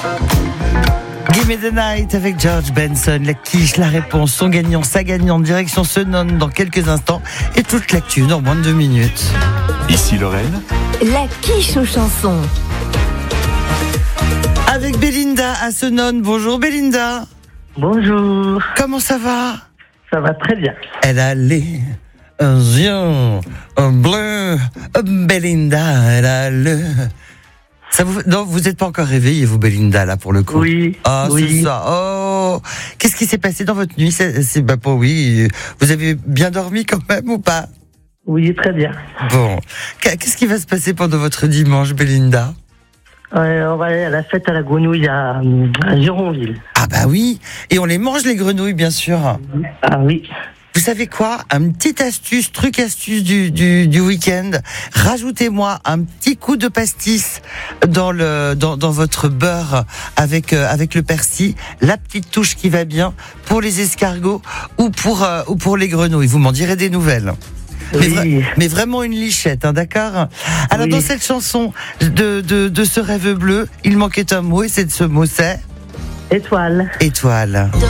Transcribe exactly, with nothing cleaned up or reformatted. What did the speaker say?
Give me the night avec George Benson, la quiche, la réponse, son gagnant, sa gagnante, direction Senones dans quelques instants et toute l'actu dans moins de deux minutes. Ici Lorraine. La quiche aux chansons. Avec Belinda à Senones. Bonjour Belinda. Bonjour. Comment ça va? Ça va très bien. Elle a les yeux bleus. Belinda, elle a le... Ça vous... Non, vous n'êtes pas encore réveillée, vous, Belinda, là, pour le coup. Oui. Ah, oui. c'est ça. Oh, qu'est-ce qui s'est passé dans votre nuit? C'est, c'est bah, pas oui. Vous avez bien dormi quand même ou pas? Oui, très bien. Bon. Qu'est-ce qui va se passer pendant votre dimanche, Belinda? Euh, on va aller à la fête à la grenouille à, à Gironville. Ah bah oui. Et on les mange, les grenouilles, bien sûr. Ah oui. Vous savez quoi? Un petit astuce, truc astuce du, du, du week-end. Rajoutez-moi un petit coup de pastis dans le, dans, dans votre beurre avec, euh, avec le persil. La petite touche qui va bien pour les escargots ou pour, euh, ou pour les grenouilles. Vous m'en direz des nouvelles. Mais, Oui. vra- mais vraiment une lichette, hein, d'accord? Alors, Oui. dans cette chanson de, de, de ce rêve bleu, il manquait un mot et c'est de ce mot, c'est Étoile. étoile.